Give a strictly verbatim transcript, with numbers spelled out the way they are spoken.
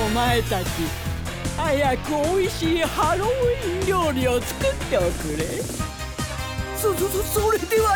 お前たち、早くおいしいハロウィン料理を作っておくれ。 そそそそれでは